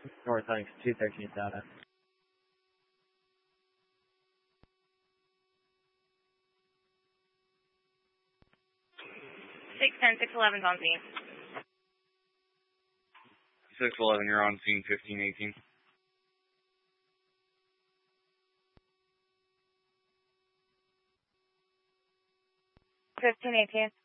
Northlinks 213 data. 610, 611's on scene. 611, you're on scene 1518. 1518.